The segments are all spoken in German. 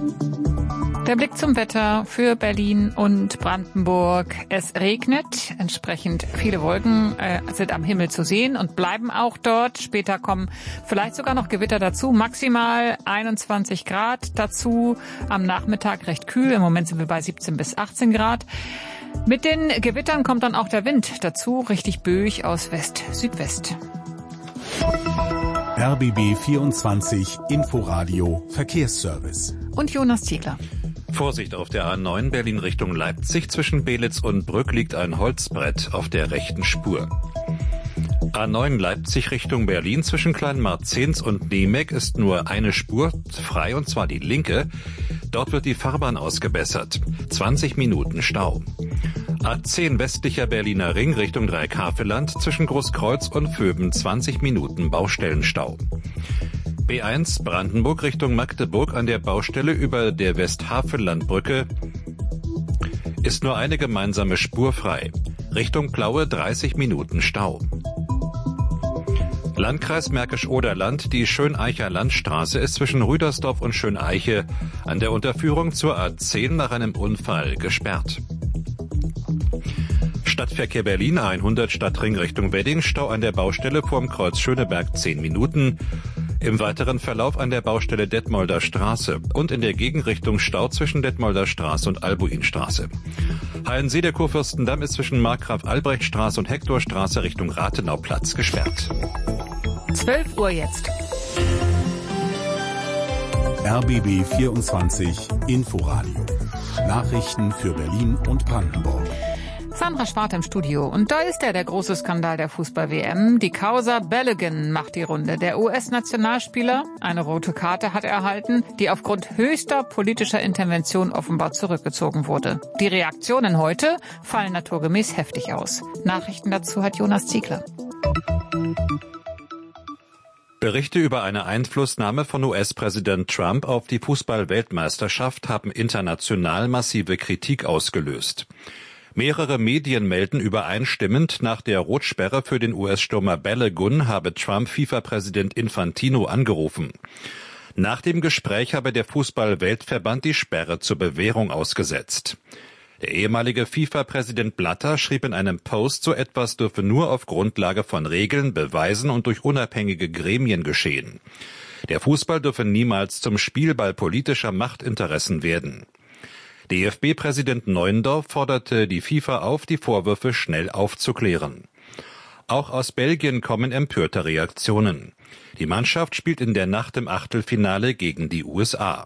Der Blick zum Wetter für Berlin und Brandenburg. Es regnet, entsprechend viele Wolken sind am Himmel zu sehen und bleiben auch dort. Später kommen vielleicht sogar noch Gewitter dazu. Maximal 21 Grad dazu. Am Nachmittag recht kühl. Im Moment sind wir bei 17 bis 18 Grad. Mit den Gewittern kommt dann auch der Wind dazu, richtig böig aus West-Südwest. RBB 24 Inforadio Verkehrsservice. Und Jonas Ziegler. Vorsicht auf der A9 Berlin Richtung Leipzig. Zwischen Belitz und Brück liegt ein Holzbrett auf der rechten Spur. A9 Leipzig Richtung Berlin zwischen Kleinmarzens und Nemeg ist nur eine Spur frei, und zwar die linke. Dort wird die Fahrbahn ausgebessert. 20 Minuten Stau. A10 westlicher Berliner Ring Richtung Dreieckhaveland zwischen Großkreuz und Vöben 20 Minuten Baustellenstau. B1 Brandenburg Richtung Magdeburg an der Baustelle über der Westhavelandbrücke ist nur eine gemeinsame Spur frei. Richtung Plaue 30 Minuten Stau. Landkreis Märkisch-Oderland, die Schöneicher Landstraße ist zwischen Rüdersdorf und Schöneiche an der Unterführung zur A10 nach einem Unfall gesperrt. Stadtverkehr Berlin 100 Stadtring Richtung Wedding, Stau an der Baustelle vorm Kreuz Schöneberg 10 Minuten. Im weiteren Verlauf an der Baustelle Detmolder Straße und in der Gegenrichtung Stau zwischen Detmolder Straße und Albuinstraße. Hallensee der Kurfürstendamm ist zwischen Markgraf-Albrecht-Straße und Hektorstraße Richtung Rathenauplatz gesperrt. 12 Uhr jetzt. RBB 24 Inforadio. Nachrichten für Berlin und Brandenburg. Sandra Schwart im Studio. Und da ist der große Skandal der Fußball-WM. Die Causa Balogun macht die Runde. Der US-Nationalspieler, eine rote Karte hat er erhalten, die aufgrund höchster politischer Intervention offenbar zurückgezogen wurde. Die Reaktionen heute fallen naturgemäß heftig aus. Nachrichten dazu hat Jonas Ziegler. Berichte über eine Einflussnahme von US-Präsident Trump auf die Fußball-Weltmeisterschaft haben international massive Kritik ausgelöst. Mehrere Medien melden übereinstimmend, nach der Rotsperre für den US-Stürmer Balogun habe Trump FIFA-Präsident Infantino angerufen. Nach dem Gespräch habe der Fußball-Weltverband die Sperre zur Bewährung ausgesetzt. Der ehemalige FIFA-Präsident Blatter schrieb in einem Post, so etwas dürfe nur auf Grundlage von Regeln, Beweisen und durch unabhängige Gremien geschehen. Der Fußball dürfe niemals zum Spielball politischer Machtinteressen werden. DFB-Präsident Neuendorf forderte die FIFA auf, die Vorwürfe schnell aufzuklären. Auch aus Belgien kommen empörte Reaktionen. Die Mannschaft spielt in der Nacht im Achtelfinale gegen die USA.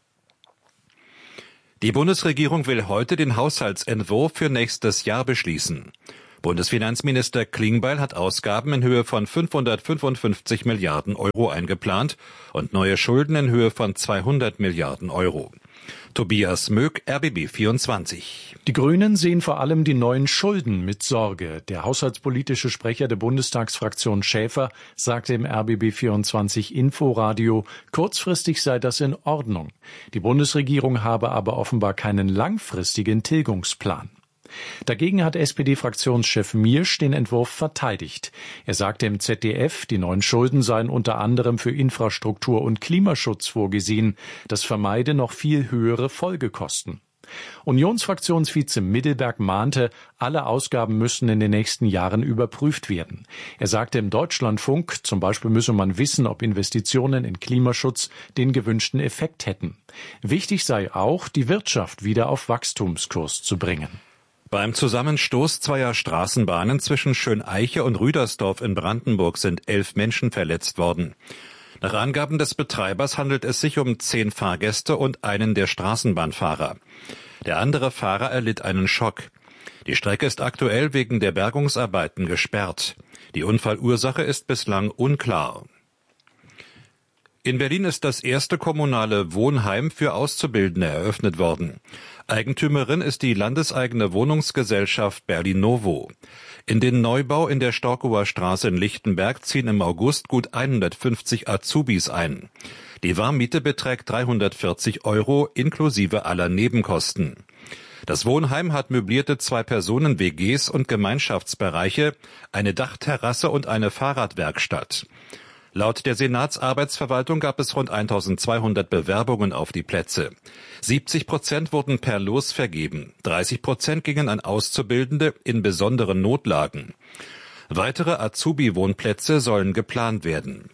Die Bundesregierung will heute den Haushaltsentwurf für nächstes Jahr beschließen. Bundesfinanzminister Klingbeil hat Ausgaben in Höhe von 555 Milliarden Euro eingeplant und neue Schulden in Höhe von 200 Milliarden Euro. Tobias Möck, RBB 24. Die Grünen sehen vor allem die neuen Schulden mit Sorge. Der haushaltspolitische Sprecher der Bundestagsfraktion Schäfer sagte im RBB 24 Inforadio, kurzfristig sei das in Ordnung. Die Bundesregierung habe aber offenbar keinen langfristigen Tilgungsplan. Dagegen hat SPD-Fraktionschef Miersch den Entwurf verteidigt. Er sagte im ZDF, die neuen Schulden seien unter anderem für Infrastruktur und Klimaschutz vorgesehen. Das vermeide noch viel höhere Folgekosten. Unionsfraktionsvize Middelberg mahnte, alle Ausgaben müssen in den nächsten Jahren überprüft werden. Er sagte im Deutschlandfunk, zum Beispiel müsse man wissen, ob Investitionen in Klimaschutz den gewünschten Effekt hätten. Wichtig sei auch, die Wirtschaft wieder auf Wachstumskurs zu bringen. Beim Zusammenstoß zweier Straßenbahnen zwischen Schöneiche und Rüdersdorf in Brandenburg sind 11 Menschen verletzt worden. Nach Angaben des Betreibers handelt es sich um 10 Fahrgäste und einen der Straßenbahnfahrer. Der andere Fahrer erlitt einen Schock. Die Strecke ist aktuell wegen der Bergungsarbeiten gesperrt. Die Unfallursache ist bislang unklar. In Berlin ist das erste kommunale Wohnheim für Auszubildende eröffnet worden. Eigentümerin ist die landeseigene Wohnungsgesellschaft Berlinovo. In den Neubau in der Storkower Straße in Lichtenberg ziehen im August gut 150 Azubis ein. Die Warmmiete beträgt 340 € inklusive aller Nebenkosten. Das Wohnheim hat möblierte 2-Personen-WGs und Gemeinschaftsbereiche, eine Dachterrasse und eine Fahrradwerkstatt. Laut der Senatsarbeitsverwaltung gab es rund 1200 Bewerbungen auf die Plätze. 70% wurden per Los vergeben. 30% gingen an Auszubildende in besonderen Notlagen. Weitere Azubi-Wohnplätze sollen geplant werden.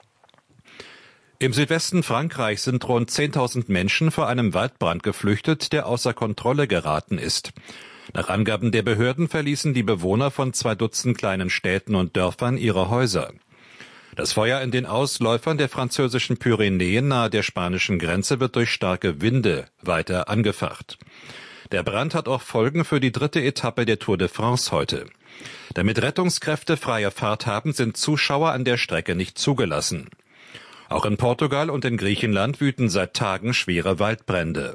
Im Südwesten Frankreichs sind rund 10.000 Menschen vor einem Waldbrand geflüchtet, der außer Kontrolle geraten ist. Nach Angaben der Behörden verließen die Bewohner von 2 Dutzend kleinen Städten und Dörfern ihre Häuser. Das Feuer in den Ausläufern der französischen Pyrenäen nahe der spanischen Grenze wird durch starke Winde weiter angefacht. Der Brand hat auch Folgen für die 3. Etappe der Tour de France heute. Damit Rettungskräfte freie Fahrt haben, sind Zuschauer an der Strecke nicht zugelassen. Auch in Portugal und in Griechenland wüten seit Tagen schwere Waldbrände.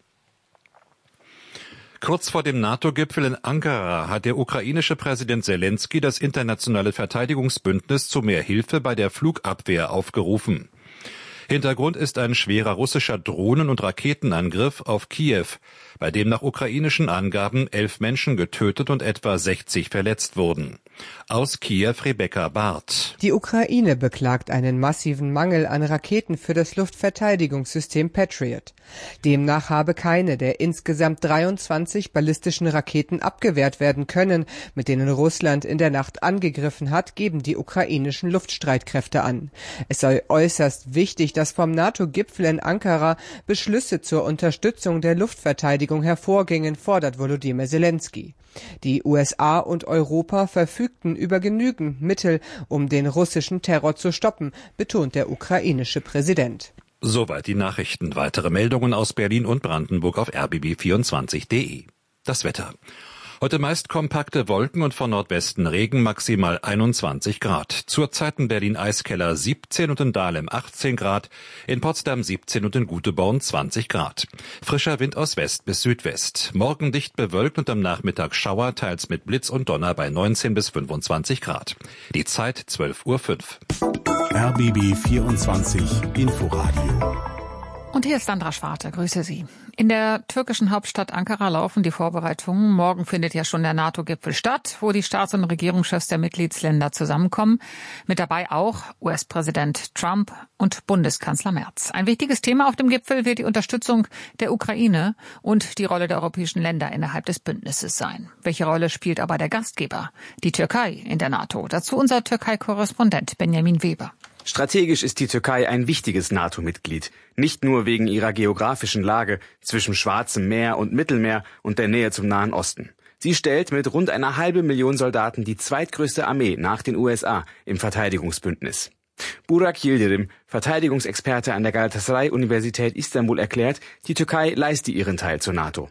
Kurz vor dem NATO-Gipfel in Ankara hat der ukrainische Präsident Selenskyj das internationale Verteidigungsbündnis zu mehr Hilfe bei der Flugabwehr aufgerufen. Hintergrund ist ein schwerer russischer Drohnen- und Raketenangriff auf Kiew, bei dem nach ukrainischen Angaben 11 Menschen getötet und etwa 60 verletzt wurden. Aus Kiew Rebecca Barth. Die Ukraine beklagt einen massiven Mangel an Raketen für das Luftverteidigungssystem Patriot. Demnach habe keine der insgesamt 23 ballistischen Raketen abgewehrt werden können, mit denen Russland in der Nacht angegriffen hat, geben die ukrainischen Luftstreitkräfte an. Es sei äußerst wichtig, dass vom NATO-Gipfel in Ankara Beschlüsse zur Unterstützung der Luftverteidigung hervorgingen, fordert Volodymyr Selenskyj. Die USA und Europa verfügten über genügend Mittel, um den russischen Terror zu stoppen, betont der ukrainische Präsident. Soweit die Nachrichten. Weitere Meldungen aus Berlin und Brandenburg auf rbb24.de. Das Wetter. Heute meist kompakte Wolken und von Nordwesten Regen, maximal 21 Grad. Zurzeit in Berlin Eiskeller 17 und in Dahlem 18 Grad, in Potsdam 17 und in Guteborn 20 Grad. Frischer Wind aus West bis Südwest. Morgen dicht bewölkt und am Nachmittag Schauer, teils mit Blitz und Donner bei 19 bis 25 Grad. Die Zeit 12:05 Uhr. RBB 24 Inforadio. Und hier ist Sandra Schwarte. Grüße Sie. In der türkischen Hauptstadt Ankara laufen die Vorbereitungen. Morgen findet ja schon der NATO-Gipfel statt, wo die Staats- und Regierungschefs der Mitgliedsländer zusammenkommen. Mit dabei auch US-Präsident Trump und Bundeskanzler Merz. Ein wichtiges Thema auf dem Gipfel wird die Unterstützung der Ukraine und die Rolle der europäischen Länder innerhalb des Bündnisses sein. Welche Rolle spielt aber der Gastgeber, die Türkei, in der NATO? Dazu unser Türkei-Korrespondent Benjamin Weber. Strategisch ist die Türkei ein wichtiges NATO-Mitglied. Nicht nur wegen ihrer geografischen Lage zwischen Schwarzem Meer und Mittelmeer und der Nähe zum Nahen Osten. Sie stellt mit rund 500.000 Soldaten die zweitgrößte Armee nach den USA im Verteidigungsbündnis. Burak Yildirim, Verteidigungsexperte an der Galatasaray-Universität Istanbul, erklärt, die Türkei leiste ihren Teil zur NATO.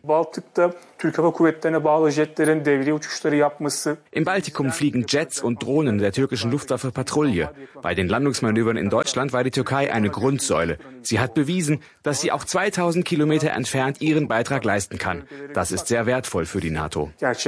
Im Baltikum fliegen Jets und Drohnen der türkischen Luftwaffe Patrouille. Bei den Landungsmanövern in Deutschland war die Türkei eine Grundsäule. Sie hat bewiesen, dass sie auch 2000 Kilometer entfernt ihren Beitrag leisten kann. Das ist sehr wertvoll für die NATO.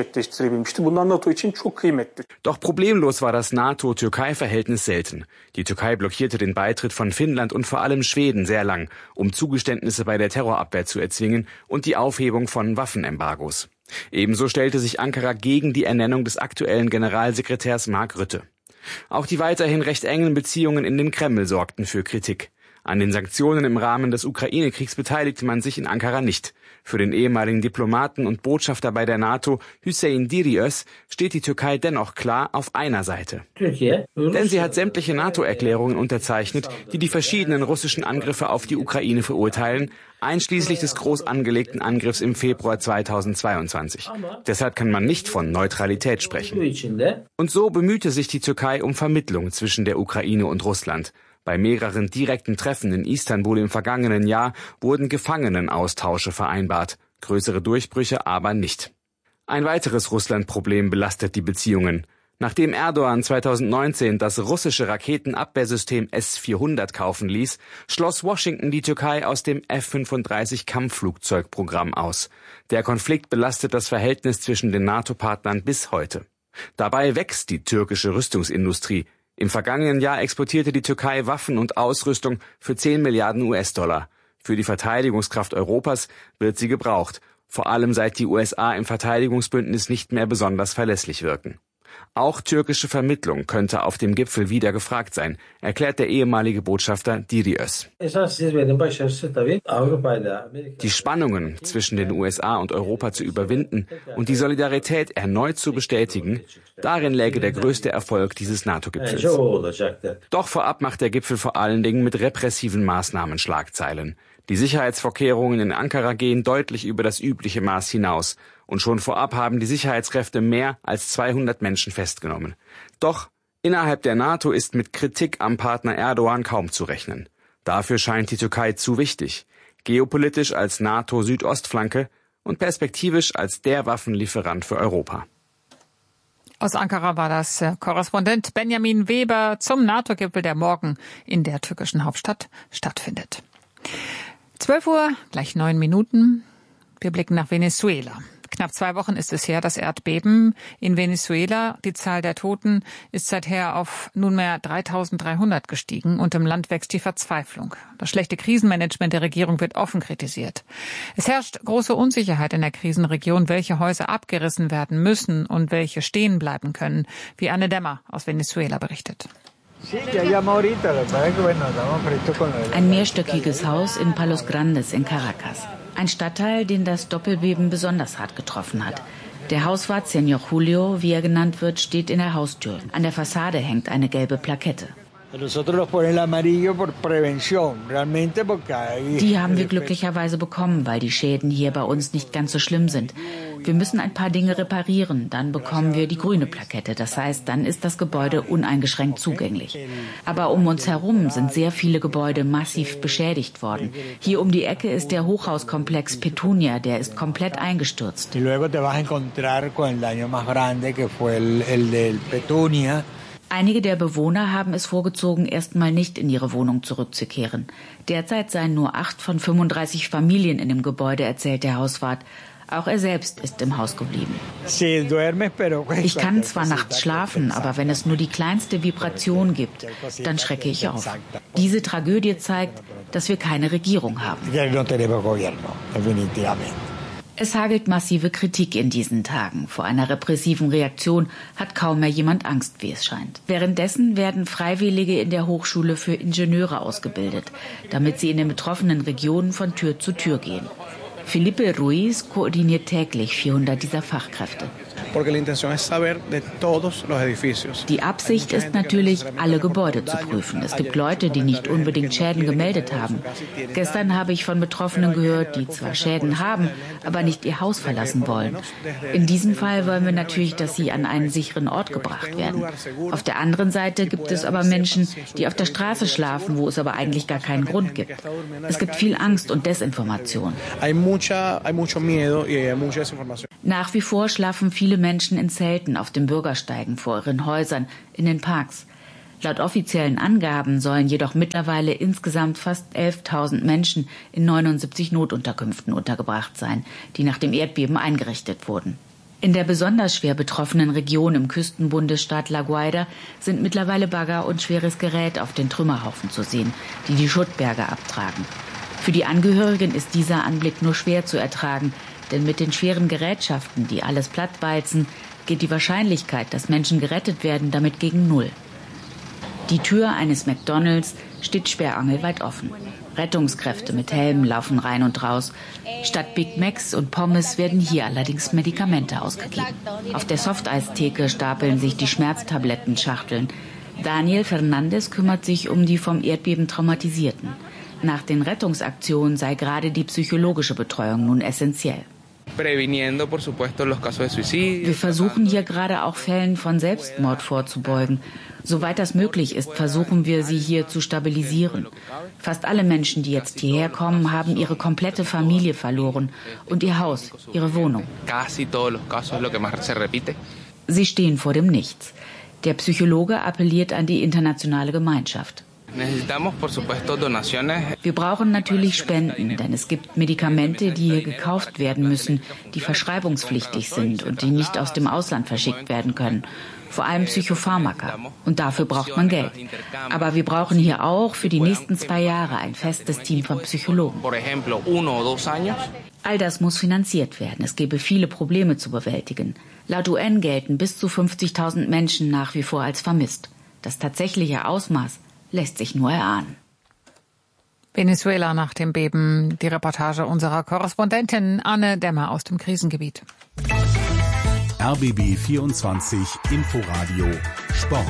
Doch problemlos war das NATO-Türkei-Verhältnis selten. Die Türkei blockierte den Beitritt von Finnland und vor allem Schweden sehr lang, um Zugeständnisse bei der Terrorabwehr zu erzwingen und die Aufhebung von Waffenembargos. Ebenso stellte sich Ankara gegen die Ernennung des aktuellen Generalsekretärs Mark Rutte. Auch die weiterhin recht engen Beziehungen in den Kreml sorgten für Kritik. An den Sanktionen im Rahmen des Ukraine-Kriegs beteiligte man sich in Ankara nicht. Für den ehemaligen Diplomaten und Botschafter bei der NATO, Hüseyin Diriöz, steht die Türkei dennoch klar auf einer Seite. Denn sie hat sämtliche NATO-Erklärungen unterzeichnet, die die verschiedenen russischen Angriffe auf die Ukraine verurteilen, einschließlich des groß angelegten Angriffs im Februar 2022. Deshalb kann man nicht von Neutralität sprechen. Und so bemühte sich die Türkei um Vermittlung zwischen der Ukraine und Russland. Bei mehreren direkten Treffen in Istanbul im vergangenen Jahr wurden Gefangenenaustausche vereinbart. Größere Durchbrüche aber nicht. Ein weiteres Russland-Problem belastet die Beziehungen. Nachdem Erdogan 2019 das russische Raketenabwehrsystem S-400 kaufen ließ, schloss Washington die Türkei aus dem F-35-Kampfflugzeugprogramm aus. Der Konflikt belastet das Verhältnis zwischen den NATO-Partnern bis heute. Dabei wächst die türkische Rüstungsindustrie. Im vergangenen Jahr exportierte die Türkei Waffen und Ausrüstung für 10 Milliarden US-Dollar. Für die Verteidigungskraft Europas wird sie gebraucht, vor allem seit die USA im Verteidigungsbündnis nicht mehr besonders verlässlich wirken. Auch türkische Vermittlung könnte auf dem Gipfel wieder gefragt sein, erklärt der ehemalige Botschafter Diri Öz. Die Spannungen zwischen den USA und Europa zu überwinden und die Solidarität erneut zu bestätigen, darin läge der größte Erfolg dieses NATO-Gipfels. Doch vorab macht der Gipfel vor allen Dingen mit repressiven Maßnahmen Schlagzeilen. Die Sicherheitsvorkehrungen in Ankara gehen deutlich über das übliche Maß hinaus. Und schon vorab haben die Sicherheitskräfte mehr als 200 Menschen festgenommen. Doch innerhalb der NATO ist mit Kritik am Partner Erdogan kaum zu rechnen. Dafür scheint die Türkei zu wichtig. Geopolitisch als NATO-Südostflanke und perspektivisch als der Waffenlieferant für Europa. Aus Ankara war das Korrespondent Benjamin Weber zum NATO-Gipfel, der morgen in der türkischen Hauptstadt stattfindet. 12 Uhr, gleich 9 Minuten. Wir blicken nach Venezuela. Knapp 2 Wochen ist es her, das Erdbeben in Venezuela. Die Zahl der Toten ist seither auf nunmehr 3.300 gestiegen und im Land wächst die Verzweiflung. Das schlechte Krisenmanagement der Regierung wird offen kritisiert. Es herrscht große Unsicherheit in der Krisenregion, welche Häuser abgerissen werden müssen und welche stehen bleiben können, wie Anne Dämmer aus Venezuela berichtet. Ein mehrstöckiges Haus in Palos Grandes in Caracas. Ein Stadtteil, den das Doppelbeben besonders hart getroffen hat. Der Hauswart Señor Julio, wie er genannt wird, steht in der Haustür. An der Fassade hängt eine gelbe Plakette. Die haben wir glücklicherweise bekommen, weil die Schäden hier bei uns nicht ganz so schlimm sind. Wir müssen ein paar Dinge reparieren, dann bekommen wir die grüne Plakette. Das heißt, dann ist das Gebäude uneingeschränkt zugänglich. Aber um uns herum sind sehr viele Gebäude massiv beschädigt worden. Hier um die Ecke ist der Hochhauskomplex Petunia, der ist komplett eingestürzt. Einige der Bewohner haben es vorgezogen, erstmal nicht in ihre Wohnung zurückzukehren. Derzeit seien nur 8 von 35 Familien in dem Gebäude, erzählt der Hauswart. Auch er selbst ist im Haus geblieben. Ich kann zwar nachts schlafen, aber wenn es nur die kleinste Vibration gibt, dann schrecke ich auf. Diese Tragödie zeigt, dass wir keine Regierung haben. Es hagelt massive Kritik in diesen Tagen. Vor einer repressiven Reaktion hat kaum mehr jemand Angst, wie es scheint. Währenddessen werden Freiwillige in der Hochschule für Ingenieure ausgebildet, damit sie in den betroffenen Regionen von Tür zu Tür gehen. Felipe Ruiz koordiniert täglich 400 dieser Fachkräfte. Die Absicht ist natürlich, alle Gebäude zu prüfen. Es gibt Leute, die nicht unbedingt Schäden gemeldet haben. Gestern habe ich von Betroffenen gehört, die zwar Schäden haben, aber nicht ihr Haus verlassen wollen. In diesem Fall wollen wir natürlich, dass sie an einen sicheren Ort gebracht werden. Auf der anderen Seite gibt es aber Menschen, die auf der Straße schlafen, wo es aber eigentlich gar keinen Grund gibt. Es gibt viel Angst und Desinformation. Nach wie vor schlafen viele Menschen in Zelten auf den Bürgersteigen vor ihren Häusern, in den Parks. Laut offiziellen Angaben sollen jedoch mittlerweile insgesamt fast 11.000 Menschen in 79 Notunterkünften untergebracht sein, die nach dem Erdbeben eingerichtet wurden. In der besonders schwer betroffenen Region im Küstenbundesstaat La Guaira sind mittlerweile Bagger und schweres Gerät auf den Trümmerhaufen zu sehen, die die Schuttberge abtragen. Für die Angehörigen ist dieser Anblick nur schwer zu ertragen, denn mit den schweren Gerätschaften, die alles plattwalzen, geht die Wahrscheinlichkeit, dass Menschen gerettet werden, damit gegen Null. Die Tür eines McDonald's steht sperrangelweit offen. Rettungskräfte mit Helmen laufen rein und raus. Statt Big Macs und Pommes werden hier allerdings Medikamente ausgegeben. Auf der Softeistheke stapeln sich die Schmerztablettenschachteln. Daniel Fernandes kümmert sich um die vom Erdbeben Traumatisierten. Nach den Rettungsaktionen sei gerade die psychologische Betreuung nun essentiell. Wir versuchen hier gerade auch Fällen von Selbstmord vorzubeugen. Soweit das möglich ist, versuchen wir, sie hier zu stabilisieren. Fast alle Menschen, die jetzt hierher kommen, haben ihre komplette Familie verloren und ihr Haus, ihre Wohnung. Sie stehen vor dem Nichts. Der Psychologe appelliert an die internationale Gemeinschaft. Wir brauchen natürlich Spenden, denn es gibt Medikamente, die hier gekauft werden müssen, die verschreibungspflichtig sind und die nicht aus dem Ausland verschickt werden können. Vor allem Psychopharmaka. Und dafür braucht man Geld. Aber wir brauchen hier auch für die nächsten 2 Jahre ein festes Team von Psychologen. All das muss finanziert werden. Es gäbe viele Probleme zu bewältigen. Laut UN gelten bis zu 50.000 Menschen nach wie vor als vermisst. Das tatsächliche Ausmaß lässt sich nur erahnen. Venezuela nach dem Beben. Die Reportage unserer Korrespondentin Anne Dämmer aus dem Krisengebiet. RBB 24 Inforadio Sport.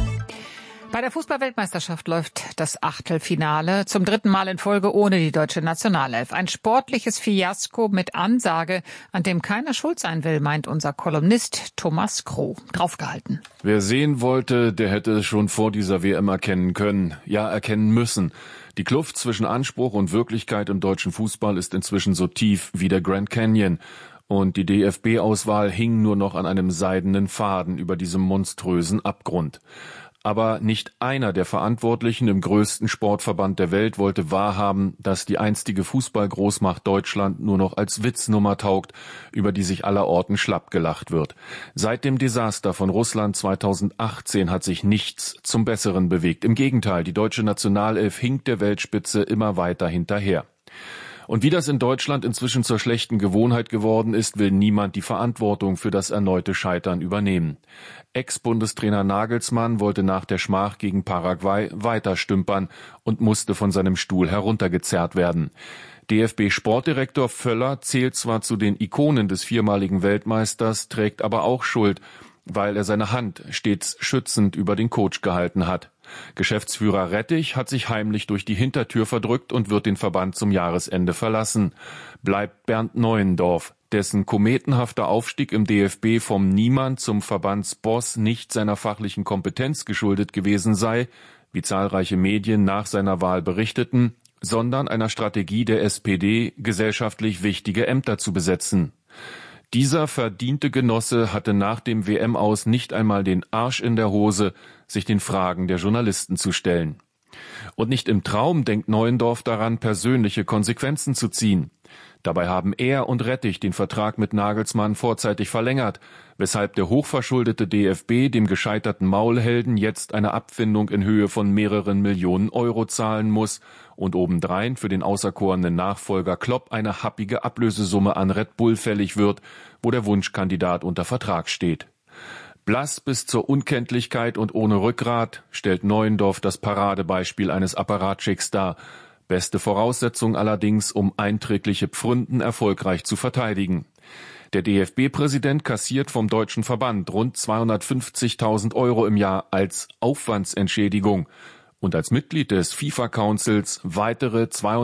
Bei der Fußball-Weltmeisterschaft läuft das Achtelfinale zum 3. Mal in Folge ohne die deutsche Nationalelf. Ein sportliches Fiasko mit Ansage, an dem keiner schuld sein will, meint unser Kolumnist Thomas Kroh. Draufgehalten. Wer sehen wollte, der hätte es schon vor dieser WM erkennen können. Ja, erkennen müssen. Die Kluft zwischen Anspruch und Wirklichkeit im deutschen Fußball ist inzwischen so tief wie der Grand Canyon. Und die DFB-Auswahl hing nur noch an einem seidenen Faden über diesem monströsen Abgrund. Aber nicht einer der Verantwortlichen im größten Sportverband der Welt wollte wahrhaben, dass die einstige Fußballgroßmacht Deutschland nur noch als Witznummer taugt, über die sich allerorten schlapp gelacht wird. Seit dem Desaster von Russland 2018 hat sich nichts zum Besseren bewegt. Im Gegenteil, die deutsche Nationalelf hinkt der Weltspitze immer weiter hinterher. Und wie das in Deutschland inzwischen zur schlechten Gewohnheit geworden ist, will niemand die Verantwortung für das erneute Scheitern übernehmen. Ex-Bundestrainer Nagelsmann wollte nach der Schmach gegen Paraguay weiter stümpern und musste von seinem Stuhl heruntergezerrt werden. DFB-Sportdirektor Völler zählt zwar zu den Ikonen des 4-maligen Weltmeisters, trägt aber auch Schuld, weil er seine Hand stets schützend über den Coach gehalten hat. Geschäftsführer Rettich hat sich heimlich durch die Hintertür verdrückt und wird den Verband zum Jahresende verlassen. Bleibt Bernd Neuendorf, dessen kometenhafter Aufstieg im DFB vom Niemand zum Verbandsboss nicht seiner fachlichen Kompetenz geschuldet gewesen sei, wie zahlreiche Medien nach seiner Wahl berichteten, sondern einer Strategie der SPD, gesellschaftlich wichtige Ämter zu besetzen. Dieser verdiente Genosse hatte nach dem WM-Aus nicht einmal den Arsch in der Hose, sich den Fragen der Journalisten zu stellen. Und nicht im Traum denkt Neuendorf daran, persönliche Konsequenzen zu ziehen. Dabei haben er und Rettich den Vertrag mit Nagelsmann vorzeitig verlängert, weshalb der hochverschuldete DFB dem gescheiterten Maulhelden jetzt eine Abfindung in Höhe von mehreren Millionen Euro zahlen muss und obendrein für den auserkorenen Nachfolger Klopp eine happige Ablösesumme an Red Bull fällig wird, wo der Wunschkandidat unter Vertrag steht. Blass bis zur Unkenntlichkeit und ohne Rückgrat stellt Neuendorf das Paradebeispiel eines Apparatschicks dar. Beste Voraussetzung allerdings, um einträgliche Pfründen erfolgreich zu verteidigen. Der DFB-Präsident kassiert vom Deutschen Verband rund 250.000 Euro im Jahr als Aufwandsentschädigung und als Mitglied des FIFA-Councils weitere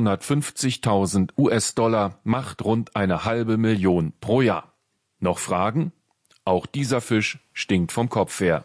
250.000 US-Dollar, macht rund 500.000 pro Jahr. Noch Fragen? Auch dieser Fisch stinkt vom Kopf her.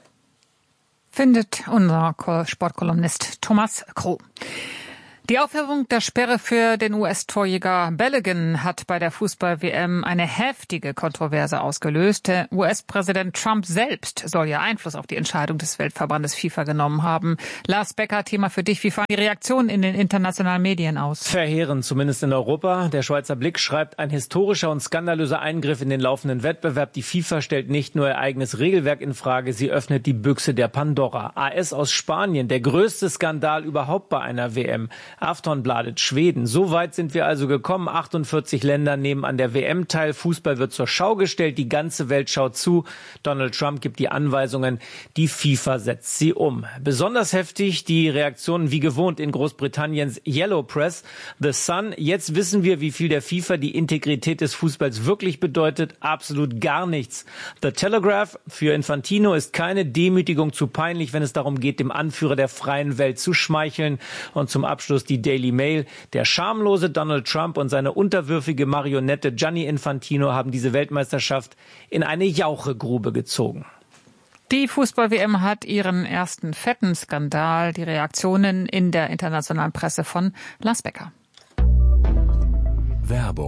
Findet unser Sportkolumnist Thomas Kroh. Die Aufhebung der Sperre für den US-Torjäger Balogun hat bei der Fußball-WM eine heftige Kontroverse ausgelöst. Der US-Präsident Trump selbst soll ja Einfluss auf die Entscheidung des Weltverbandes FIFA genommen haben. Lars Becker, Thema für dich. Wie fallen die Reaktionen in den internationalen Medien aus? Verheerend, zumindest in Europa. Der Schweizer Blick schreibt, ein historischer und skandalöser Eingriff in den laufenden Wettbewerb. Die FIFA stellt nicht nur ihr eigenes Regelwerk in Frage, sie öffnet die Büchse der Pandora. AS aus Spanien, der größte Skandal überhaupt bei einer WM. Aftonbladet, Schweden. So weit sind wir also gekommen. 48 Länder nehmen an der WM teil. Fußball wird zur Schau gestellt. Die ganze Welt schaut zu. Donald Trump gibt die Anweisungen. Die FIFA setzt sie um. Besonders heftig die Reaktionen wie gewohnt in Großbritanniens Yellow Press. The Sun. Jetzt wissen wir, wie viel der FIFA die Integrität des Fußballs wirklich bedeutet. Absolut gar nichts. The Telegraph. Für Infantino ist keine Demütigung zu peinlich, wenn es darum geht, dem Anführer der freien Welt zu schmeicheln. Und zum Abschluss die Daily Mail. Der schamlose Donald Trump und seine unterwürfige Marionette Gianni Infantino haben diese Weltmeisterschaft in eine Jauchegrube gezogen. Die Fußball-WM hat ihren ersten fetten Skandal. Die Reaktionen in der internationalen Presse von Lars Becker. Werbung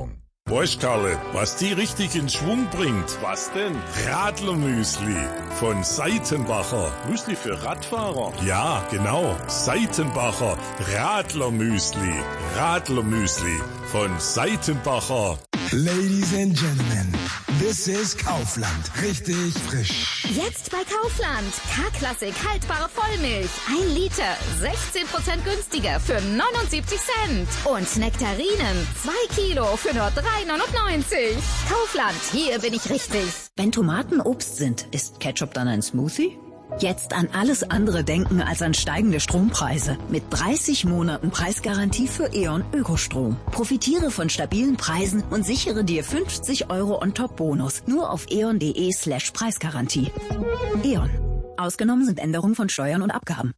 Weißt Karle, was die richtig in Schwung bringt? Was denn? Radlermüsli von Seitenbacher. Müsli für Radfahrer? Ja, genau. Seitenbacher Radlermüsli. Radlermüsli von Seitenbacher. Ladies and Gentlemen, this is Kaufland. Richtig frisch. Jetzt bei Kaufland. K-Klassik haltbare Vollmilch. 1 Liter. 16% günstiger für 79 Cent. Und Nektarinen. 2 Kilo für nur 3,99. Kaufland. Hier bin ich richtig. Wenn Tomaten Obst sind, ist Ketchup dann ein Smoothie? Jetzt an alles andere denken als an steigende Strompreise. Mit 30 Monaten Preisgarantie für E.ON Ökostrom. Profitiere von stabilen Preisen und sichere dir 50 € On-Top-Bonus. Nur auf eon.de/Preisgarantie. E.ON. Ausgenommen sind Änderungen von Steuern und Abgaben.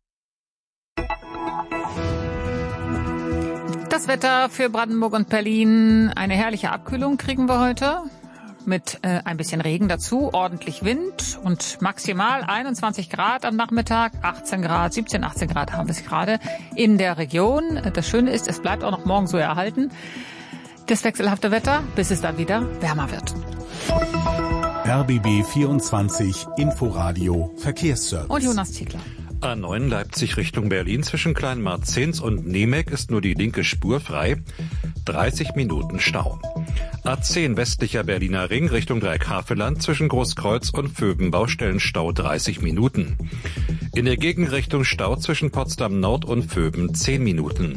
Das Wetter für Brandenburg und Berlin. Eine herrliche Abkühlung kriegen wir heute. Mit ein bisschen Regen dazu, ordentlich Wind und maximal 21 Grad am Nachmittag, 18 Grad, 17, 18 Grad haben wir es gerade in der Region. Das Schöne ist, es bleibt auch noch morgen so erhalten, das wechselhafte Wetter, bis es dann wieder wärmer wird. RBB 24 Inforadio Verkehrsservice. Und Jonas Ziegler. A9 Leipzig Richtung Berlin zwischen Kleinmarzens und Nemec ist nur die linke Spur frei. 30 Minuten Stau. A10 westlicher Berliner Ring Richtung Dreieckhaveland zwischen Großkreuz und Vöben Baustellenstau 30 Minuten. In der Gegenrichtung Stau zwischen Potsdam Nord und Vöben 10 Minuten.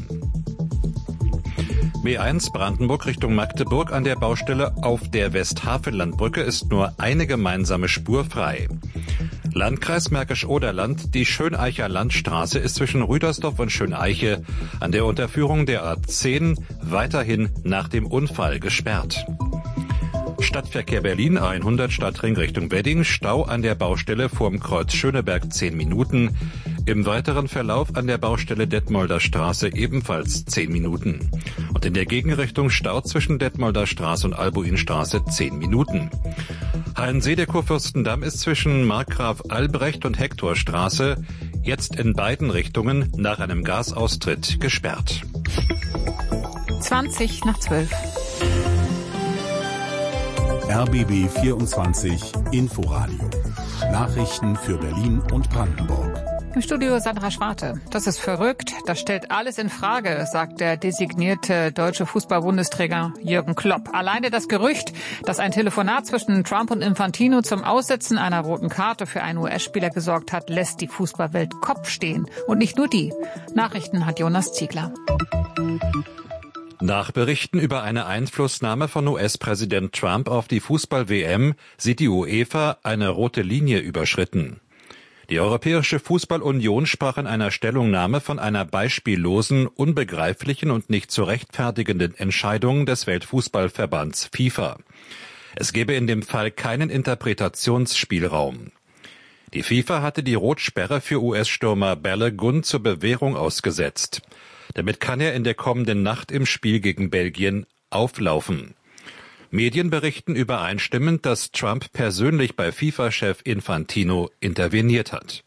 B1 Brandenburg Richtung Magdeburg an der Baustelle auf der Westhavelandbrücke ist nur eine gemeinsame Spur frei. Landkreis Märkisch-Oderland, die Schöneicher Landstraße ist zwischen Rüdersdorf und Schöneiche an der Unterführung der A10 weiterhin nach dem Unfall gesperrt. Stadtverkehr Berlin 100 Stadtring Richtung Wedding, Stau an der Baustelle vorm Kreuz Schöneberg 10 Minuten. Im weiteren Verlauf an der Baustelle Detmolder Straße ebenfalls 10 Minuten. Und in der Gegenrichtung Stau zwischen Detmolder Straße und Albuinstraße 10 Minuten. Hallensee der Kurfürstendamm ist zwischen Markgraf Albrecht und Hektorstraße jetzt in beiden Richtungen nach einem Gasaustritt gesperrt. 20 nach 12. RBB 24 Inforadio. Nachrichten für Berlin und Brandenburg. Im Studio Sandra Schwarte. Das ist verrückt. Das stellt alles in Frage, sagt der designierte deutsche Fußball-Bundesträger Jürgen Klopp. Alleine das Gerücht, dass ein Telefonat zwischen Trump und Infantino zum Aussetzen einer roten Karte für einen US-Spieler gesorgt hat, lässt die Fußballwelt Kopf stehen. Und nicht nur die. Nachrichten hat Jonas Ziegler. Nach Berichten über eine Einflussnahme von US-Präsident Trump auf die Fußball-WM sieht die UEFA eine rote Linie überschritten. Die Europäische Fußballunion sprach in einer Stellungnahme von einer beispiellosen, unbegreiflichen und nicht zu rechtfertigenden Entscheidung des Weltfußballverbands FIFA. Es gebe in dem Fall keinen Interpretationsspielraum. Die FIFA hatte die Rotsperre für US-Stürmer Balogun zur Bewährung ausgesetzt. Damit kann er in der kommenden Nacht im Spiel gegen Belgien auflaufen. Medien berichten übereinstimmend, dass Trump persönlich bei FIFA-Chef Infantino interveniert hat.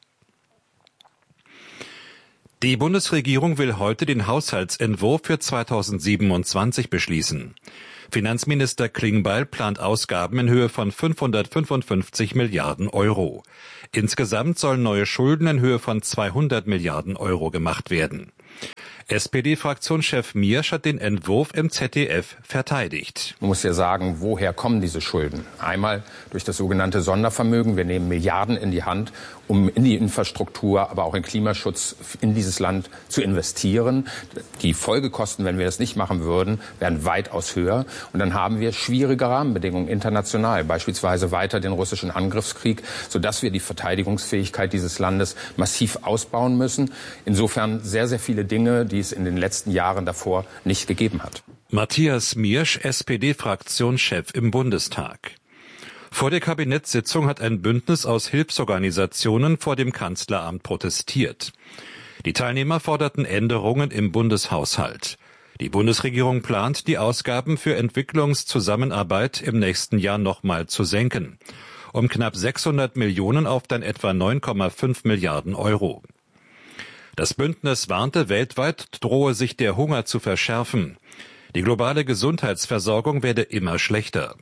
Die Bundesregierung will heute den Haushaltsentwurf für 2027 beschließen. Finanzminister Klingbeil plant Ausgaben in Höhe von 555 Milliarden Euro. Insgesamt sollen neue Schulden in Höhe von 200 Milliarden Euro gemacht werden. SPD-Fraktionschef Miersch hat den Entwurf im ZDF verteidigt. Man muss ja sagen, woher kommen diese Schulden? Einmal durch das sogenannte Sondervermögen. Wir nehmen Milliarden in die Hand, um in die Infrastruktur, aber auch in Klimaschutz in dieses Land zu investieren. Die Folgekosten, wenn wir das nicht machen würden, wären weitaus höher. Und dann haben wir schwierige Rahmenbedingungen international, beispielsweise weiter den russischen Angriffskrieg, sodass wir die Verteidigungsfähigkeit dieses Landes massiv ausbauen müssen. Insofern sehr, sehr viele Dinge, die es in den letzten Jahren davor nicht gegeben hat. Matthias Miersch, SPD-Fraktionschef im Bundestag. Vor der Kabinettssitzung hat ein Bündnis aus Hilfsorganisationen vor dem Kanzleramt protestiert. Die Teilnehmer forderten Änderungen im Bundeshaushalt. Die Bundesregierung plant, die Ausgaben für Entwicklungszusammenarbeit im nächsten Jahr nochmal zu senken. Um knapp 600 Millionen auf dann etwa 9,5 Milliarden Euro. Das Bündnis warnte, weltweit drohe sich der Hunger zu verschärfen. Die globale Gesundheitsversorgung werde immer schlechter.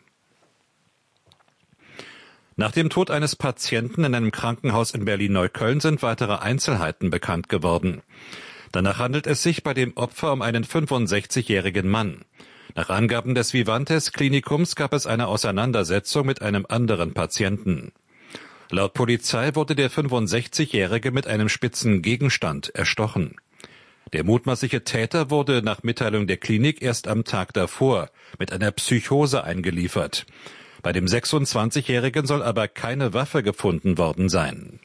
Nach dem Tod eines Patienten in einem Krankenhaus in Berlin-Neukölln sind weitere Einzelheiten bekannt geworden. Danach handelt es sich bei dem Opfer um einen 65-jährigen Mann. Nach Angaben des Vivantes Klinikums gab es eine Auseinandersetzung mit einem anderen Patienten. Laut Polizei wurde der 65-Jährige mit einem spitzen Gegenstand erstochen. Der mutmaßliche Täter wurde nach Mitteilung der Klinik erst am Tag davor mit einer Psychose eingeliefert. Bei dem 26-Jährigen soll aber keine Waffe gefunden worden sein.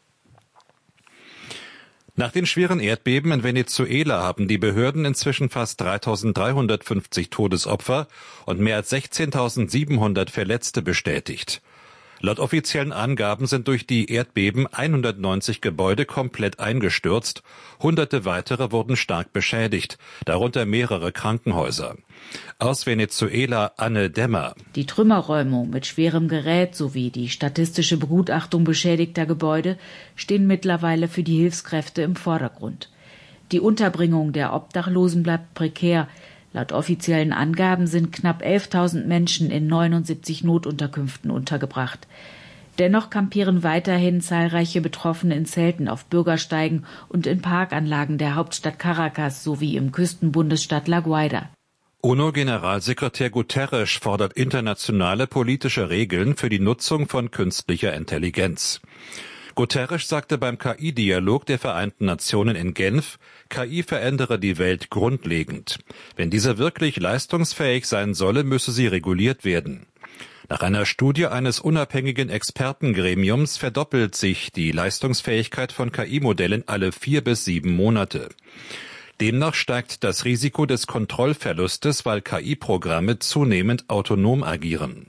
Nach den schweren Erdbeben in Venezuela haben die Behörden inzwischen fast 3.350 Todesopfer und mehr als 16.700 Verletzte bestätigt. Laut offiziellen Angaben sind durch die Erdbeben 190 Gebäude komplett eingestürzt, Hunderte weitere wurden stark beschädigt, darunter mehrere Krankenhäuser. Aus Venezuela Anne Dämmer. Die Trümmerräumung mit schwerem Gerät sowie die statistische Begutachtung beschädigter Gebäude stehen mittlerweile für die Hilfskräfte im Vordergrund. Die Unterbringung der Obdachlosen bleibt prekär. Laut offiziellen Angaben sind knapp 11.000 Menschen in 79 Notunterkünften untergebracht. Dennoch kampieren weiterhin zahlreiche Betroffene in Zelten auf Bürgersteigen und in Parkanlagen der Hauptstadt Caracas sowie im Küstenbundesstaat La Guaira. UNO-Generalsekretär Guterres fordert internationale politische Regeln für die Nutzung von künstlicher Intelligenz. Guterres sagte beim KI-Dialog der Vereinten Nationen in Genf, KI verändere die Welt grundlegend. Wenn diese wirklich leistungsfähig sein solle, müsse sie reguliert werden. Nach einer Studie eines unabhängigen Expertengremiums verdoppelt sich die Leistungsfähigkeit von KI-Modellen alle 4 bis 7 Monate. Demnach steigt das Risiko des Kontrollverlustes, weil KI-Programme zunehmend autonom agieren.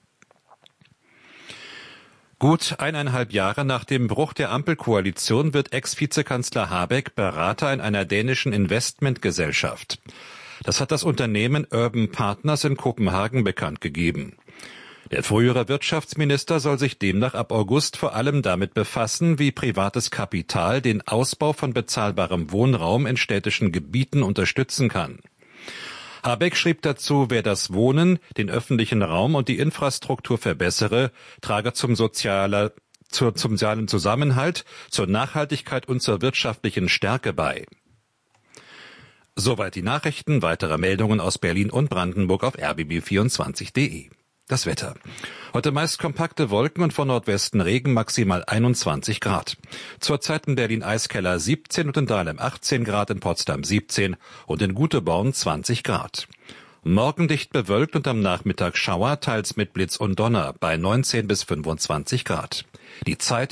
Gut 1,5 Jahre nach dem Bruch der Ampelkoalition wird Ex-Vizekanzler Habeck Berater in einer dänischen Investmentgesellschaft. Das hat das Unternehmen Urban Partners in Kopenhagen bekannt gegeben. Der frühere Wirtschaftsminister soll sich demnach ab August vor allem damit befassen, wie privates Kapital den Ausbau von bezahlbarem Wohnraum in städtischen Gebieten unterstützen kann. Habeck schrieb dazu, wer das Wohnen, den öffentlichen Raum und die Infrastruktur verbessere, trage zum sozialen Zusammenhalt, zur Nachhaltigkeit und zur wirtschaftlichen Stärke bei. Soweit die Nachrichten. Weitere Meldungen aus Berlin und Brandenburg auf rbb24.de. Das Wetter. Heute meist kompakte Wolken und von Nordwesten Regen, maximal 21 Grad. Zurzeit in Berlin Eiskeller 17 und in Dahlem 18 Grad, in Potsdam 17 und in Guteborn 20 Grad. Morgen dicht bewölkt und am Nachmittag Schauer, teils mit Blitz und Donner bei 19 bis 25 Grad. Die Zeit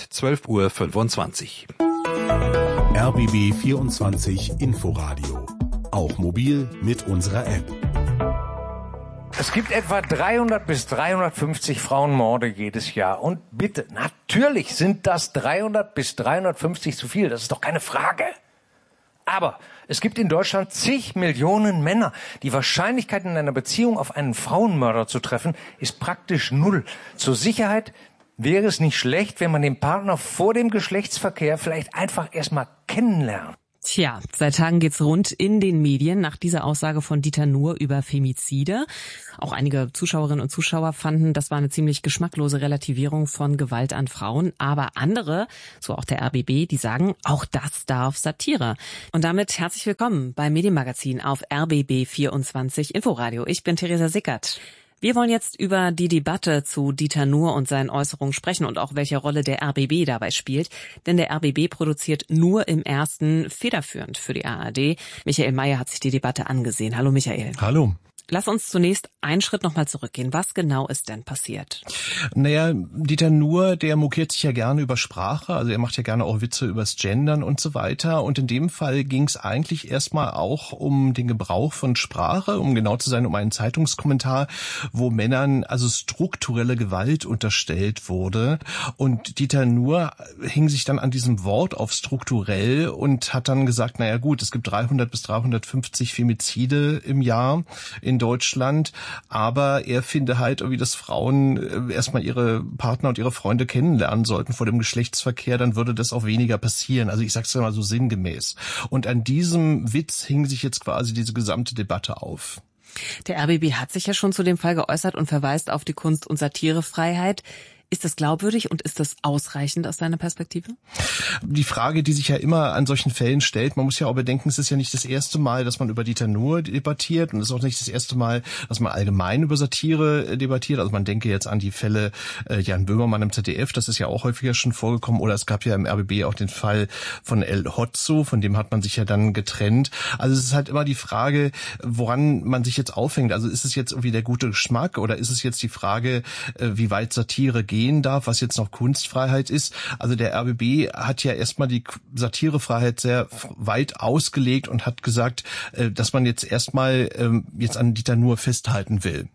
12:25 Uhr. RBB 24 Inforadio. Auch mobil mit unserer App. Es gibt etwa 300 bis 350 Frauenmorde jedes Jahr. Und bitte, natürlich sind das 300 bis 350 zu viel. Das ist doch keine Frage. Aber es gibt in Deutschland zig Millionen Männer. Die Wahrscheinlichkeit, in einer Beziehung auf einen Frauenmörder zu treffen, ist praktisch null. Zur Sicherheit wäre es nicht schlecht, wenn man den Partner vor dem Geschlechtsverkehr vielleicht einfach erstmal kennenlernt. Tja, seit Tagen geht's rund in den Medien nach dieser Aussage von Dieter Nuhr über Femizide. Auch einige Zuschauerinnen und Zuschauer fanden, das war eine ziemlich geschmacklose Relativierung von Gewalt an Frauen. Aber andere, so auch der RBB, die sagen, auch das darf Satire. Und damit herzlich willkommen beim Medienmagazin auf RBB 24 Inforadio. Ich bin Theresa Sickert. Wir wollen jetzt über die Debatte zu Dieter Nuhr und seinen Äußerungen sprechen und auch welche Rolle der RBB dabei spielt. Denn der RBB produziert nur im Ersten federführend für die ARD. Michael Mayer hat sich die Debatte angesehen. Hallo Michael. Hallo. Lass uns zunächst einen Schritt nochmal zurückgehen. Was genau ist denn passiert? Naja, Dieter Nuhr, der mokiert sich ja gerne über Sprache, also er macht ja gerne auch Witze übers Gendern und so weiter. Und in dem Fall ging es eigentlich erstmal auch um den Gebrauch von Sprache, um genau zu sein, um einen Zeitungskommentar, wo Männern also strukturelle Gewalt unterstellt wurde. Und Dieter Nuhr hing sich dann an diesem Wort auf strukturell und hat dann gesagt, naja gut, es gibt 300 bis 350 Femizide im Jahr in in Deutschland, aber er finde halt irgendwie, dass Frauen erstmal ihre Partner und ihre Freunde kennenlernen sollten vor dem Geschlechtsverkehr, dann würde das auch weniger passieren. Also ich sag's ja mal so sinngemäß. Und an diesem Witz hing sich jetzt quasi diese gesamte Debatte auf. Der RBB hat sich ja schon zu dem Fall geäußert und verweist auf die Kunst- und Satirefreiheit. Ist das glaubwürdig und ist das ausreichend aus deiner Perspektive? Die Frage, die sich ja immer an solchen Fällen stellt, man muss ja auch bedenken, es ist ja nicht das erste Mal, dass man über Dieter Nuhr debattiert und es ist auch nicht das erste Mal, dass man allgemein über Satire debattiert. Also man denke jetzt an die Fälle Jan Böhmermann im ZDF, das ist ja auch häufiger schon vorgekommen, oder es gab ja im RBB auch den Fall von El Hotzo, von dem hat man sich ja dann getrennt. Also es ist halt immer die Frage, woran man sich jetzt aufhängt. Also ist es jetzt irgendwie der gute Geschmack oder ist es jetzt die Frage, wie weit Satire gehen darf, was jetzt noch Kunstfreiheit ist. Also der RBB hat ja erstmal die Satirefreiheit sehr weit ausgelegt und hat gesagt, dass man jetzt erstmal jetzt an Dieter Nuhr festhalten will.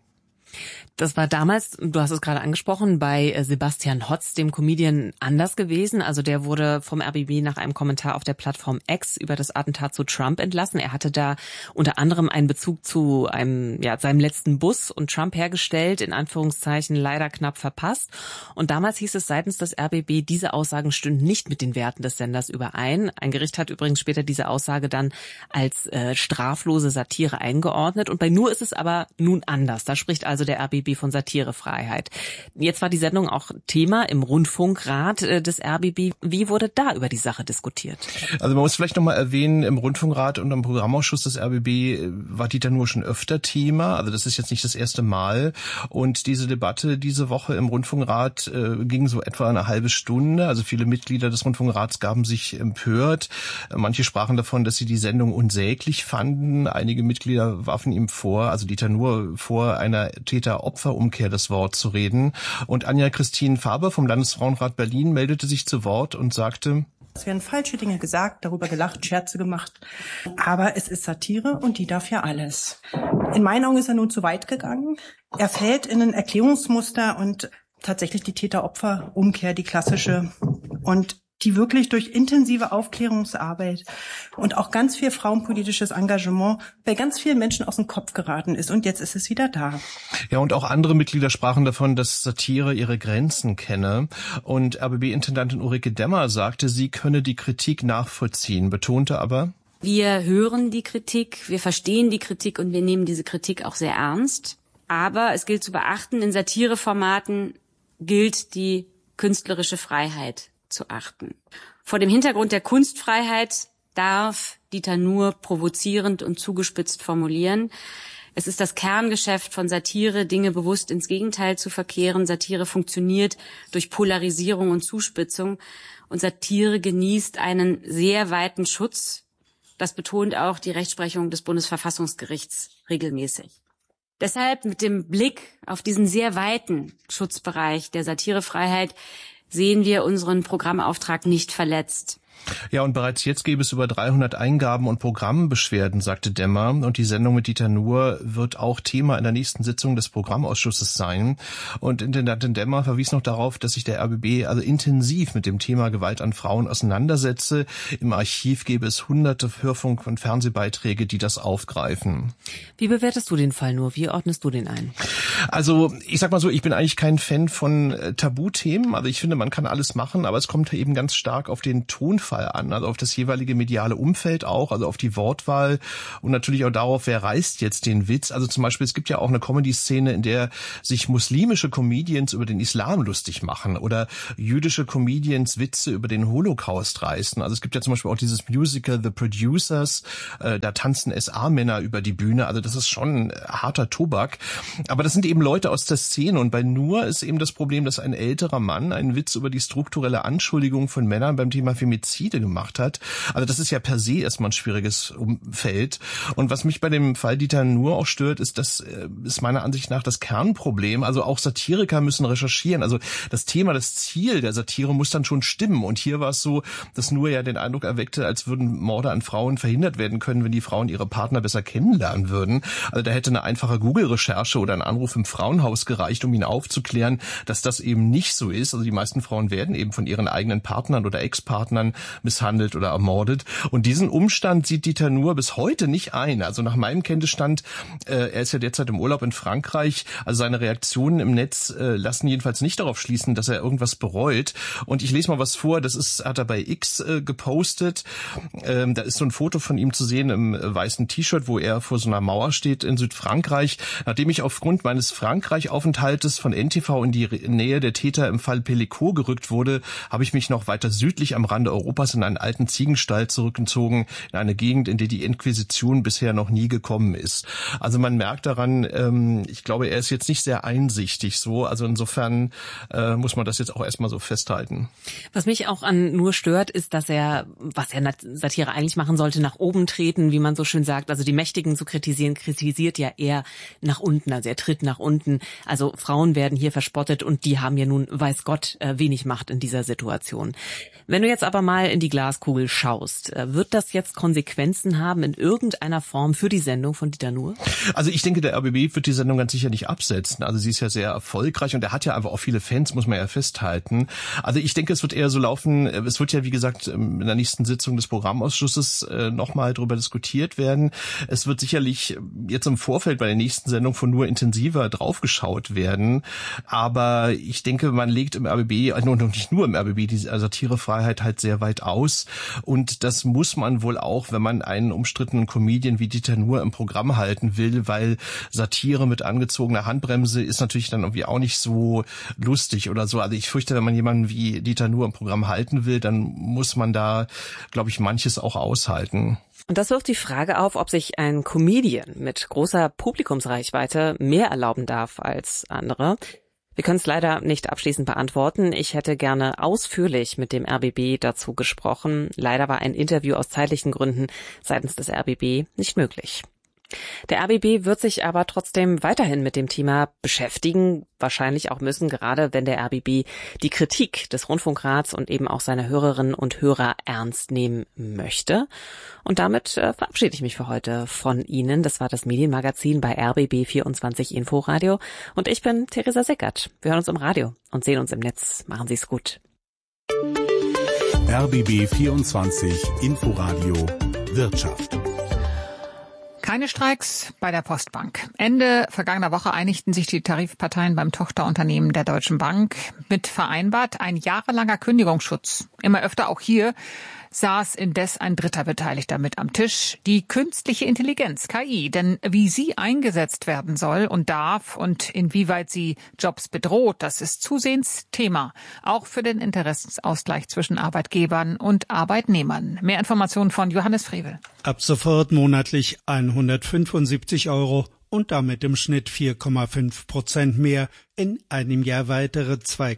Das war damals, du hast es gerade angesprochen, bei Sebastian Hotz, dem Comedian, anders gewesen. Also der wurde vom RBB nach einem Kommentar auf der Plattform X über das Attentat zu Trump entlassen. Er hatte da unter anderem einen Bezug zu seinem letzten Bus und Trump hergestellt, in Anführungszeichen leider knapp verpasst. Und damals hieß es seitens des RBB, diese Aussagen stünden nicht mit den Werten des Senders überein. Ein Gericht hat übrigens später diese Aussage dann als straflose Satire eingeordnet. Und bei Nuhr ist es aber nun anders. Da spricht also der RBB von Satirefreiheit. Jetzt war die Sendung auch Thema im Rundfunkrat des RBB. Wie wurde da über die Sache diskutiert? Also man muss vielleicht nochmal erwähnen, im Rundfunkrat und im Programmausschuss des RBB war Dieter Nuhr schon öfter Thema. Also das ist jetzt nicht das erste Mal. Und diese Debatte diese Woche im Rundfunkrat ging so etwa eine halbe Stunde. Also viele Mitglieder des Rundfunkrats gaben sich empört. Manche sprachen davon, dass sie die Sendung unsäglich fanden. Einige Mitglieder warfen ihm vor, also Dieter Nuhr vor, einer Täter-Opfer-Umkehr das Wort zu reden. Und Anja-Christine Faber vom Landesfrauenrat Berlin meldete sich zu Wort und sagte: Es werden falsche Dinge gesagt, darüber gelacht, Scherze gemacht. Aber es ist Satire und die darf ja alles. In meinen Augen ist er nun zu weit gegangen. Er fällt in ein Erklärungsmuster und tatsächlich die Täter-Opfer-Umkehr, die klassische. Und die wirklich durch intensive Aufklärungsarbeit und auch ganz viel frauenpolitisches Engagement bei ganz vielen Menschen aus dem Kopf geraten ist. Und jetzt ist es wieder da. Ja, und auch andere Mitglieder sprachen davon, dass Satire ihre Grenzen kenne. Und RBB-Intendantin Ulrike Demmer sagte, sie könne die Kritik nachvollziehen, betonte aber: Wir hören die Kritik, wir verstehen die Kritik und wir nehmen diese Kritik auch sehr ernst. Aber es gilt zu beachten, in Satireformaten gilt die künstlerische Freiheit zu achten. Vor dem Hintergrund der Kunstfreiheit darf Dieter Nuhr provozierend und zugespitzt formulieren. Es ist das Kerngeschäft von Satire, Dinge bewusst ins Gegenteil zu verkehren. Satire funktioniert durch Polarisierung und Zuspitzung. Und Satire genießt einen sehr weiten Schutz. Das betont auch die Rechtsprechung des Bundesverfassungsgerichts regelmäßig. Deshalb mit dem Blick auf diesen sehr weiten Schutzbereich der Satirefreiheit sehen wir unseren Programmauftrag nicht verletzt. Ja, und bereits jetzt gäbe es über 300 Eingaben und Programmbeschwerden, sagte Demmer. Und die Sendung mit Dieter Nuhr wird auch Thema in der nächsten Sitzung des Programmausschusses sein. Und Intendantin Demmer verwies noch darauf, dass sich der RBB also intensiv mit dem Thema Gewalt an Frauen auseinandersetze. Im Archiv gäbe es hunderte Hörfunk- und Fernsehbeiträge, die das aufgreifen. Wie bewertest du den Fall nur? Wie ordnest du den ein? Also ich sag mal so, ich bin eigentlich kein Fan von Tabuthemen. Also ich finde, man kann alles machen, aber es kommt eben ganz stark auf den Tonfall an, also auf das jeweilige mediale Umfeld auch, also auf die Wortwahl und natürlich auch darauf, wer reißt jetzt den Witz. Also zum Beispiel, es gibt ja auch eine Comedy-Szene, in der sich muslimische Comedians über den Islam lustig machen oder jüdische Comedians Witze über den Holocaust reißen. Also es gibt ja zum Beispiel auch dieses Musical The Producers, da tanzen SA-Männer über die Bühne, also das ist schon harter Tobak. Aber das sind eben Leute aus der Szene und bei Nuhr ist eben das Problem, dass ein älterer Mann einen Witz über die strukturelle Anschuldigung von Männern beim Thema Femizid gemacht hat. Also das ist ja per se erstmal ein schwieriges Umfeld. Und was mich bei dem Fall Dieter Nuhr auch stört, ist, das ist meiner Ansicht nach das Kernproblem. Also auch Satiriker müssen recherchieren. Also das Thema, das Ziel der Satire muss dann schon stimmen. Und hier war es so, dass Nuhr ja den Eindruck erweckte, als würden Morde an Frauen verhindert werden können, wenn die Frauen ihre Partner besser kennenlernen würden. Also da hätte eine einfache Google-Recherche oder ein Anruf im Frauenhaus gereicht, um ihn aufzuklären, dass das eben nicht so ist. Also die meisten Frauen werden eben von ihren eigenen Partnern oder Ex-Partnern misshandelt oder ermordet. Und diesen Umstand sieht Dieter Nuhr bis heute nicht ein. Also nach meinem Kenntnisstand, er ist ja derzeit im Urlaub in Frankreich, also seine Reaktionen im Netz lassen jedenfalls nicht darauf schließen, dass er irgendwas bereut. Und ich lese mal was vor, hat er bei X gepostet. Da ist so ein Foto von ihm zu sehen im weißen T-Shirt, wo er vor so einer Mauer steht in Südfrankreich. Nachdem ich aufgrund meines Frankreich-Aufenthaltes von NTV in die Nähe der Täter im Fall Pellico gerückt wurde, habe ich mich noch weiter südlich am Rande Europas in einen alten Ziegenstall zurückgezogen, in eine Gegend, in die Inquisition bisher noch nie gekommen ist. Also man merkt daran, ich glaube, er ist jetzt nicht sehr einsichtig so. Also insofern muss man das jetzt auch erstmal so festhalten. Was mich auch an Nuhr stört, ist, dass er, was er Satire eigentlich machen sollte, nach oben treten, wie man so schön sagt. Also die Mächtigen zu kritisieren, kritisiert ja eher nach unten. Also er tritt nach unten. Also Frauen werden hier verspottet und die haben ja nun, weiß Gott, wenig Macht in dieser Situation. Wenn du jetzt aber mal in die Glaskugel schaust, wird das jetzt Konsequenzen haben in irgendeiner Form für die Sendung von Dieter Nuhr? Also ich denke, der RBB wird die Sendung ganz sicher nicht absetzen. Also sie ist ja sehr erfolgreich und er hat ja einfach auch viele Fans, muss man ja festhalten. Also ich denke, es wird eher so laufen, es wird ja wie gesagt in der nächsten Sitzung des Programmausschusses nochmal darüber diskutiert werden. Es wird sicherlich jetzt im Vorfeld bei der nächsten Sendung von Nuhr intensiver draufgeschaut werden. Aber ich denke, man legt im RBB, und nicht nur im RBB, die Satirefreiheit halt sehr weit aus. Und das muss man wohl auch, wenn man einen umstrittenen Comedian wie Dieter Nuhr im Programm halten will, weil Satire mit angezogener Handbremse ist natürlich dann irgendwie auch nicht so lustig oder so. Also ich fürchte, wenn man jemanden wie Dieter Nuhr im Programm halten will, dann muss man da, glaube ich, manches auch aushalten. Und das wirft die Frage auf, ob sich ein Comedian mit großer Publikumsreichweite mehr erlauben darf als andere. Wir können es leider nicht abschließend beantworten. Ich hätte gerne ausführlich mit dem RBB dazu gesprochen. Leider war ein Interview aus zeitlichen Gründen seitens des RBB nicht möglich. Der RBB wird sich aber trotzdem weiterhin mit dem Thema beschäftigen, wahrscheinlich auch müssen, gerade wenn der RBB die Kritik des Rundfunkrats und eben auch seiner Hörerinnen und Hörer ernst nehmen möchte. Und damit verabschiede ich mich für heute von Ihnen. Das war das Medienmagazin bei RBB 24 Inforadio und ich bin Theresa Seckert. Wir hören uns im Radio und sehen uns im Netz. Machen Sie es gut. RBB 24 Inforadio Wirtschaft. Keine Streiks bei der Postbank. Ende vergangener Woche einigten sich die Tarifparteien beim Tochterunternehmen der Deutschen Bank. Mit vereinbart ein jahrelanger Kündigungsschutz. Immer öfter auch hier saß indes ein dritter Beteiligter mit am Tisch, die künstliche Intelligenz, KI. Denn wie sie eingesetzt werden soll und darf und inwieweit sie Jobs bedroht, das ist zusehends Thema. Auch für den Interessensausgleich zwischen Arbeitgebern und Arbeitnehmern. Mehr Informationen von Johannes Frevel. Ab sofort monatlich 175 € und damit im Schnitt 4,5% mehr, in einem Jahr weitere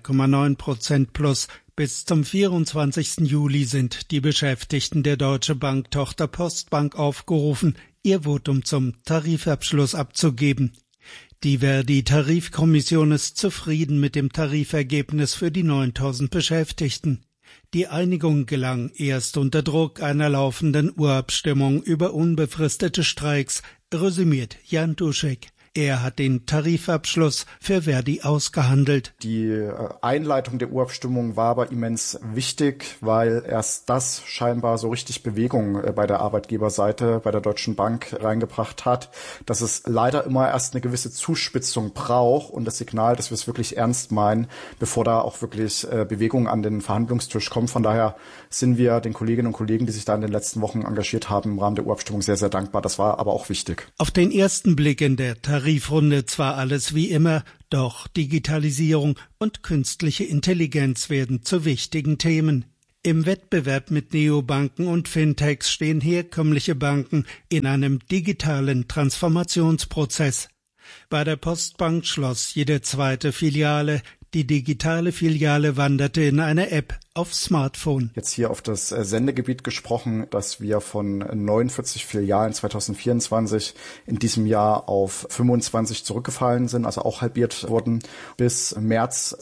2,9% plus. Bis zum 24. Juli sind die Beschäftigten der Deutsche Bank Tochter Postbank aufgerufen, ihr Votum zum Tarifabschluss abzugeben. Die Verdi-Tarifkommission ist zufrieden mit dem Tarifergebnis für die 9.000 Beschäftigten. Die Einigung gelang erst unter Druck einer laufenden Urabstimmung über unbefristete Streiks, resümiert Jan Duschek. Er hat den Tarifabschluss für Verdi ausgehandelt. Die Einleitung der Urabstimmung war aber immens wichtig, weil erst das scheinbar so richtig Bewegung bei der Arbeitgeberseite, bei der Deutschen Bank reingebracht hat, dass es leider immer erst eine gewisse Zuspitzung braucht und das Signal, dass wir es wirklich ernst meinen, bevor da auch wirklich Bewegung an den Verhandlungstisch kommt. Von daher sind wir den Kolleginnen und Kollegen, die sich da in den letzten Wochen engagiert haben, im Rahmen der Urabstimmung sehr, sehr dankbar. Das war aber auch wichtig. Auf den ersten Blick in der Tarifrunde zwar alles wie immer, doch Digitalisierung und künstliche Intelligenz werden zu wichtigen Themen. Im Wettbewerb mit Neobanken und Fintechs stehen herkömmliche Banken in einem digitalen Transformationsprozess. Bei der Postbank schloss jede zweite Filiale. Die digitale Filiale wanderte in eine App auf Smartphone. Jetzt hier auf das Sendegebiet gesprochen, dass wir von 49 Filialen 2024 in diesem Jahr auf 25 zurückgefallen sind, also auch halbiert wurden. Bis März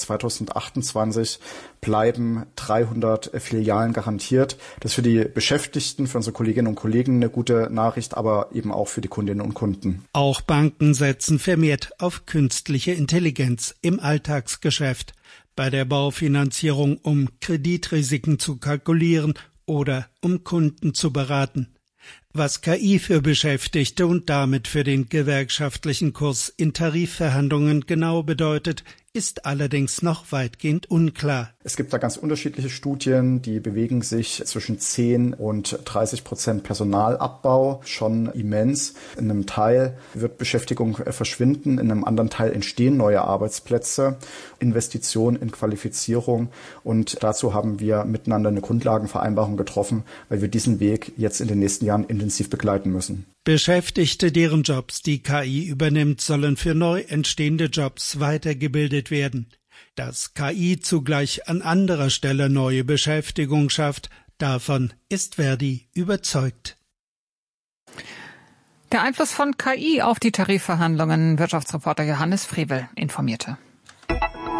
2028 bleiben 300 Filialen garantiert. Das ist für die Beschäftigten, für unsere Kolleginnen und Kollegen eine gute Nachricht, aber eben auch für die Kundinnen und Kunden. Auch Banken setzen vermehrt auf künstliche Intelligenz im Alltagsgeschäft. Bei der Baufinanzierung, um Kreditrisiken zu kalkulieren oder um Kunden zu beraten. Was KI für Beschäftigte und damit für den gewerkschaftlichen Kurs in Tarifverhandlungen genau bedeutet, ist allerdings noch weitgehend unklar. Es gibt da ganz unterschiedliche Studien, die bewegen sich zwischen 10 und 30% Personalabbau, schon immens. In einem Teil wird Beschäftigung verschwinden, in einem anderen Teil entstehen neue Arbeitsplätze, Investitionen in Qualifizierung und dazu haben wir miteinander eine Grundlagenvereinbarung getroffen, weil wir diesen Weg jetzt in den nächsten Jahren intensiv begleiten müssen. Beschäftigte, deren Jobs die KI übernimmt, sollen für neu entstehende Jobs weitergebildet werden. Dass KI zugleich an anderer Stelle neue Beschäftigung schafft, davon ist Verdi überzeugt. Der Einfluss von KI auf die Tarifverhandlungen, Wirtschaftsreporter Johannes Frevel informierte.